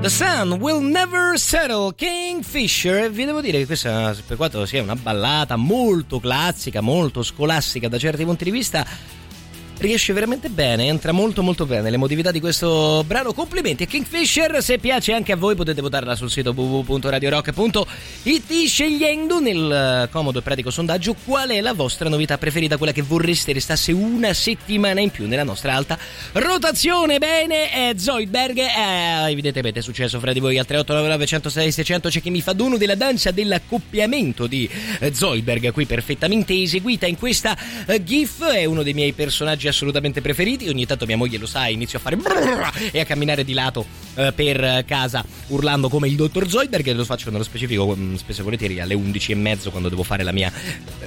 The Sun Will Never Settle, Kingfisher. Vi devo dire che questa, per quanto sia una ballata molto classica, molto scolastica da certi punti di vista, riesce veramente bene, entra molto molto bene l'emotività di questo brano. Complimenti a Kingfisher. Se piace anche a voi potete votarla sul sito www.radiorock.it scegliendo nel comodo e pratico sondaggio qual è la vostra novità preferita, quella che vorreste restasse una settimana in più nella nostra alta rotazione. Bene, Zoidberg, evidentemente è successo fra di voi al 3899 106 600. C'è chi mi fa dono della danza dell'accoppiamento di Zoidberg qui perfettamente eseguita in questa gif. È uno dei miei personaggi assolutamente preferiti. Ogni tanto mia moglie lo sa, inizio a fare e a camminare di lato per casa urlando come il dottor Zoidberg, e lo faccio nello specifico spesso e volentieri alle 11:30 quando devo fare la mia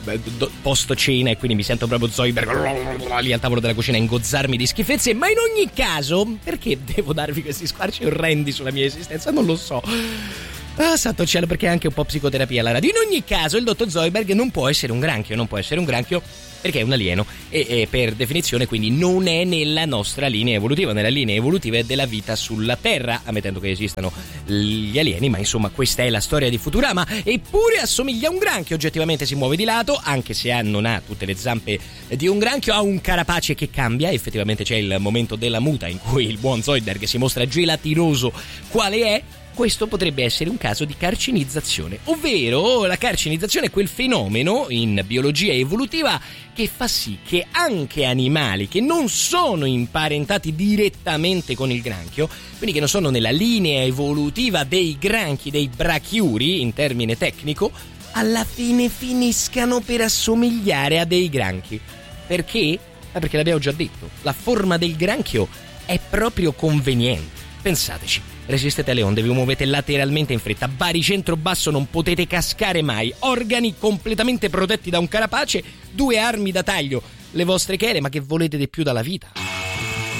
post cena, e quindi mi sento proprio Zoidberg lì al tavolo della cucina a ingozzarmi di schifezze. Ma in ogni caso, perché devo darvi questi squarci orrendi sulla mia esistenza? Non lo so. Santo cielo, perché è anche un po' psicoterapia alla radio. In ogni caso il dottor Zoidberg non può essere un granchio perché è un alieno e per definizione quindi non è nella nostra linea evolutiva, nella linea evolutiva della vita sulla Terra, ammettendo che esistano gli alieni, ma insomma questa è la storia di Futurama. Eppure assomiglia a un granchio, oggettivamente si muove di lato, anche se non ha tutte le zampe di un granchio, ha un carapace che cambia, effettivamente c'è il momento della muta in cui il buon Zoidberg si mostra gelatinoso quale è. Questo potrebbe essere un caso di carcinizzazione, ovvero la carcinizzazione è quel fenomeno in biologia evolutiva che fa sì che anche animali che non sono imparentati direttamente con il granchio, quindi che non sono nella linea evolutiva dei granchi, dei brachiuri in termine tecnico, alla fine finiscano per assomigliare a dei granchi. Perché? Perché l'abbiamo già detto, la forma del granchio è proprio conveniente. Pensateci, resistete alle onde, vi muovete lateralmente in fretta, baricentro basso, non potete cascare mai, organi completamente protetti da un carapace, 2 armi da taglio, le vostre chele, ma che volete di più dalla vita?